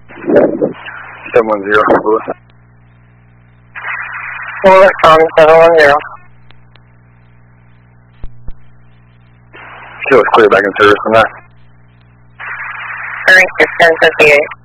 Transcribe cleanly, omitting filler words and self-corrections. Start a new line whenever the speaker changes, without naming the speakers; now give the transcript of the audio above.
710.
Tom 710.
Kilo is clear back in service on that.
Alright, 1058.